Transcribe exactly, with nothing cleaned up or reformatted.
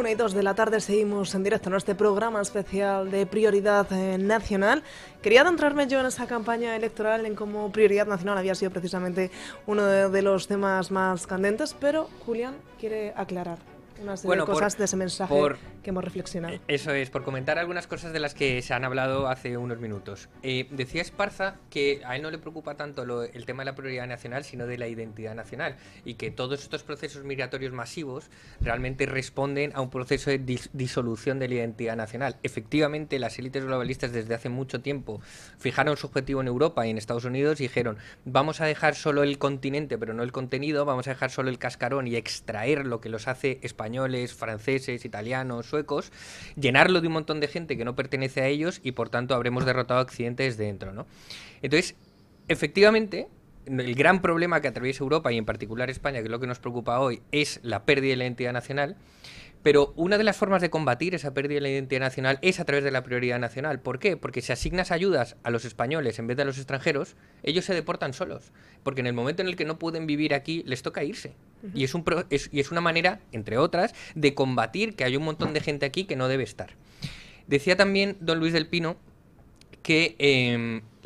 una y dos de la tarde seguimos en directo en este programa especial de Prioridad eh, Nacional. Quería adentrarme yo en esa campaña electoral, en cómo Prioridad Nacional había sido precisamente uno de, de los temas más candentes, pero Julián quiere aclarar una serie bueno, de cosas por, de ese mensaje por, que hemos reflexionado. Eso es, por comentar algunas cosas de las que se han hablado hace unos minutos. Eh, decía Esparza que a él no le preocupa tanto lo, el tema de la prioridad nacional, sino de la identidad nacional, y que todos estos procesos migratorios masivos realmente responden a un proceso de dis disolución de la identidad nacional. Efectivamente, las élites globalistas desde hace mucho tiempo fijaron su objetivo en Europa y en Estados Unidos y dijeron, vamos a dejar solo el continente, pero no el contenido, vamos a dejar solo el cascarón y extraer lo que los hace españoles, españoles, franceses, italianos, suecos, llenarlo de un montón de gente que no pertenece a ellos y por tanto habremos derrotado a Occidente desde dentro, ¿no? Entonces, efectivamente, el gran problema que atraviesa Europa y en particular España, que es lo que nos preocupa hoy, es la pérdida de la identidad nacional. Pero una de las formas de combatir esa pérdida de la identidad nacional es a través de la prioridad nacional. ¿Por qué? Porque si asignas ayudas a los españoles en vez de a los extranjeros, ellos se deportan solos. Porque en el momento en el que no pueden vivir aquí, les toca irse. Uh-huh. Y, es un pro es, y es una manera, entre otras, de combatir que hay un montón de gente aquí que no debe estar. Decía también don Luis del Pino que eh,